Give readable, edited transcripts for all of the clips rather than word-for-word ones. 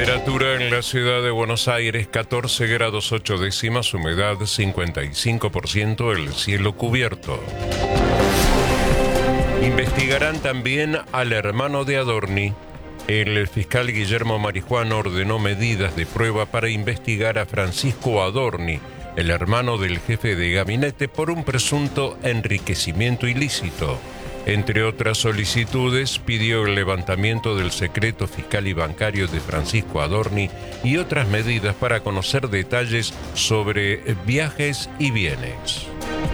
Temperatura en la ciudad de Buenos Aires, 14 grados 8 décimas, humedad 55%, el cielo cubierto. Investigarán también al hermano de Adorni. El fiscal Guillermo Marijuán ordenó medidas de prueba para investigar a Francisco Adorni, el hermano del jefe de gabinete, por un presunto enriquecimiento ilícito. Entre otras solicitudes, pidió el levantamiento del secreto fiscal y bancario de Francisco Adorni y otras medidas para conocer detalles sobre viajes y bienes.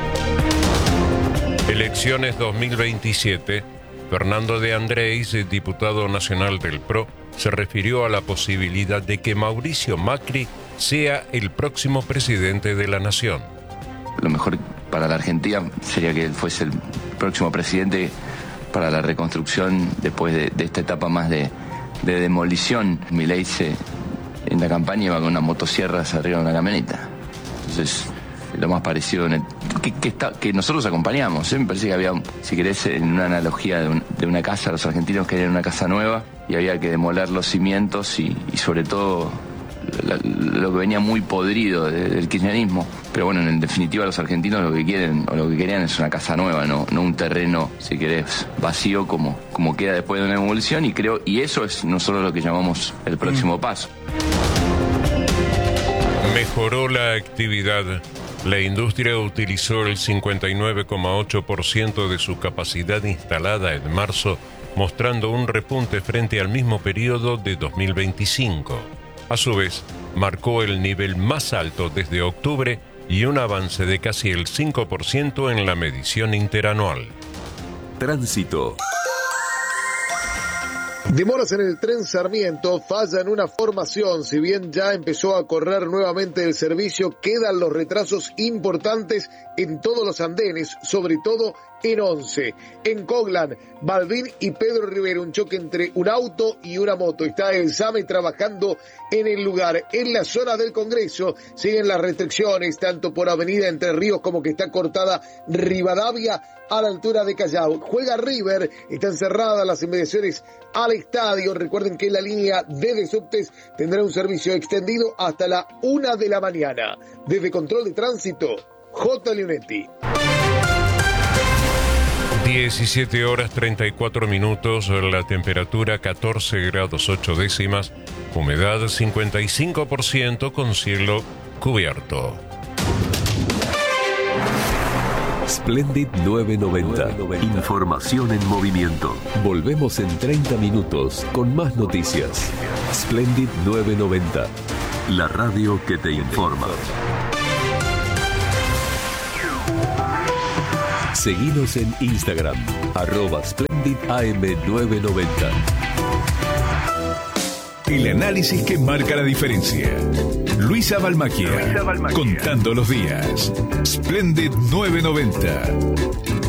Elecciones 2027. Fernando de Andrés, diputado nacional del PRO, se refirió a la posibilidad de que Mauricio Macri sea el próximo presidente de la nación. Lo mejor para la Argentina sería que él fuese el próximo presidente para la reconstrucción después de esta etapa más de demolición. Milei en la campaña iba con una motosierra arriba de una camioneta. Entonces, lo más parecido que nosotros acompañamos. Me parece que había, si querés, en una analogía de una casa, los argentinos querían una casa nueva y había que demoler los cimientos y sobre todo lo que venía muy podrido del kirchnerismo. Pero bueno, en definitiva los argentinos lo que quieren o lo que querían es una casa nueva, no un terreno, si querés, vacío como queda después de una demolición, y eso es nosotros lo que llamamos el próximo paso. Mejoró la actividad. La industria utilizó el 59,8% de su capacidad instalada en marzo, mostrando un repunte frente al mismo periodo de 2025. A su vez, marcó el nivel más alto desde octubre y un avance de casi el 5% en la medición interanual. Tránsito. Demoras en el tren Sarmiento, falla en una formación. Si bien ya empezó a correr nuevamente el servicio, quedan los retrasos importantes en todos los andenes, sobre todo en 11. En Coglan, Balbín y Pedro Rivera, un choque entre un auto y una moto. Está el SAME trabajando en el lugar. En la zona del Congreso siguen las restricciones, tanto por Avenida Entre Ríos como que está cortada Rivadavia a la altura de Callao. Juega River, están cerradas las inmediaciones al estadio. Recuerden que la línea de subtes tendrá un servicio extendido hasta la 1 de la mañana. Desde Control de Tránsito, J. Leonetti. 17 horas 34 minutos, la temperatura 14 grados 8 décimas, humedad 55% con cielo cubierto. Splendid 990. Información en movimiento. Volvemos en 30 minutos con más noticias. Splendid 990. La radio que te informa. Seguinos en Instagram, @SplendidAM990. El análisis que marca la diferencia. Luisa Balmacchia, contando los días. Splendid 990.